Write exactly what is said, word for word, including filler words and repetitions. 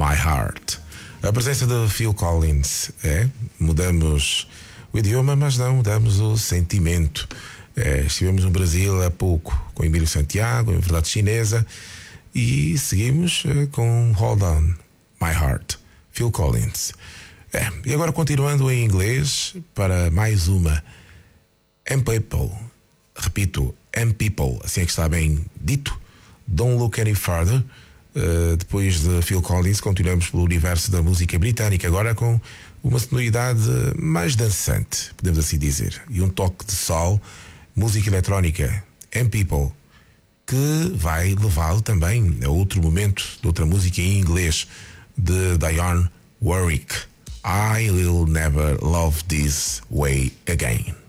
My Heart. A presença de Phil Collins, é? Mudamos o idioma, mas não mudamos o sentimento. É, estivemos no Brasil há pouco com Emílio Santiago, em Verdade Chinesa, e seguimos é, com Hold On, My Heart, Phil Collins. É, e agora continuando em inglês para mais uma. M People, repito, M People, assim é que está bem dito. Don't Look Any Further. Uh, depois de Phil Collins, continuamos pelo universo da música britânica, agora com uma sonoridade mais dançante, podemos assim dizer, e um toque de soul, música eletrónica, M People, que vai levá-lo também a outro momento de outra música em inglês, de Dionne Warwick. I Will Never Love This Way Again.